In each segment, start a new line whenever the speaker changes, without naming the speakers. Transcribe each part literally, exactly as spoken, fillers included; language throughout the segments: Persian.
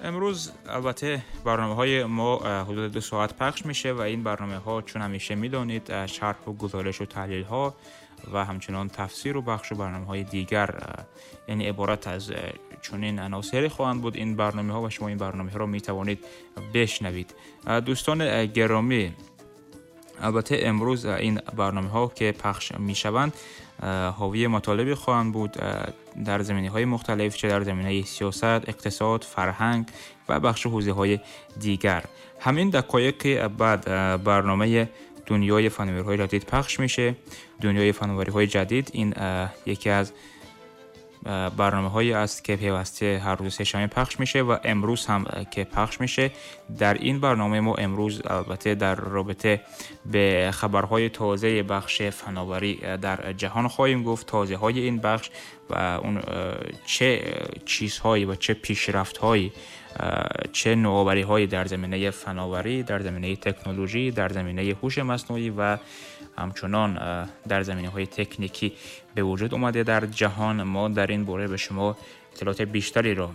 امروز البته برنامه های ما حدود دو ساعت پخش میشه و این برنامه ها چون همیشه میدونید شرح و گزارش و تحلیل ها و همچنان تفسیر و بخش و برنامه های دیگر یعنی عبارت از چنین عناصری خواهند بود. این برنامه ها و شما این برنامه ها رو میتوانید بشنوید. دوستان گرامی، البته امروز این برنامه ها که پخش می شوند حاوی مطالبی خواهند بود در زمینه های مختلف، چه در زمینه سیاست، اقتصاد، فرهنگ و بخش حوزه های دیگر. همین دقایق بعد برنامه دنیای فناوری های جدید پخش میشه. دنیای فناوری های جدید این یکی از برنامه هایی است که پیوسته هر روز سه‌شنبه پخش میشه و امروز هم که پخش میشه. در این برنامه ما امروز البته در رابطه به خبرهای تازه بخش فناوری در جهان خواهیم گفت، تازه های این بخش و اون چه چیزهایی و چه پیشرفت‌هایی، چه نوآوری هایی در زمینه فناوری، در زمینه تکنولوژی، در زمینه هوش مصنوعی و همچنان در زمینه های تکنیکی به وجود اومده در جهان. ما در این باره به شما اطلاعات بیشتری را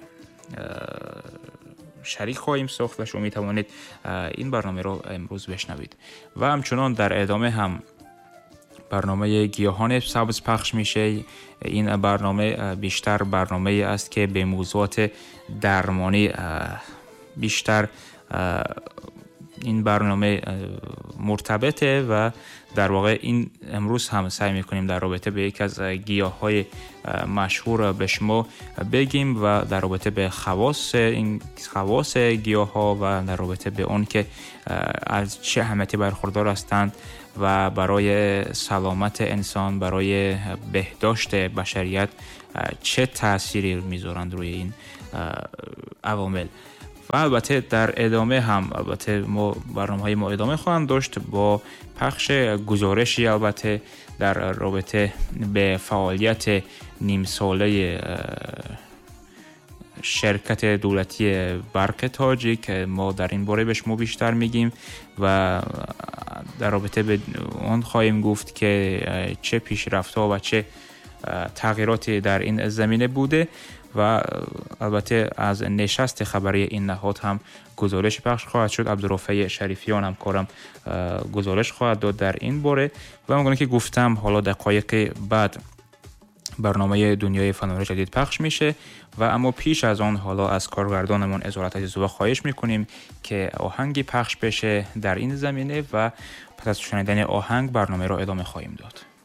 شریک خواهیم ساخت و شما می توانید این برنامه را امروز بشنوید. و همچنان در ادامه هم برنامه گیاهان سبز پخش میشه. این برنامه بیشتر برنامه است که به موضوعات درمانی بیشتر این برنامه مرتبطه و در واقع این امروز هم سعی میکنیم در رابطه به یک از گیاه‌های مشهور به شما بگیم و در رابطه به خواص این خواص گیاه‌ها و در رابطه به اون که از چه اهمیتی برخوردار هستند و برای سلامت انسان، برای بهداشت بشریت چه تأثیری میذارند روی این عوامل. و البته در ادامه هم البته ما برنامه‌های ما ادامه خواهند داشت با پخش گزارشی البته در رابطه به فعالیت نیم ساله شرکت دولتی برق تاجیک. ما در این باره به شما بیشتر میگیم و در رابطه به اون خواهیم گفت که چه پیشرفت‌ها و چه تغییراتی در این زمینه بوده و البته از نشست خبری این نهاد هم گزارش پخش خواهد شد. عبدالرفیع شریفیان هم کارم گزارش خواهد داد در این باره و همونگونه که گفتم حالا دقایق بعد برنامه دنیای فناوری جدید پخش میشه و اما پیش از آن حالا از کارگردانمون عزالت عزیزوفا خواهش میکنیم که آهنگی پخش بشه در این زمینه و پس از شنیدن آهنگ برنامه را ادامه خواهیم داد.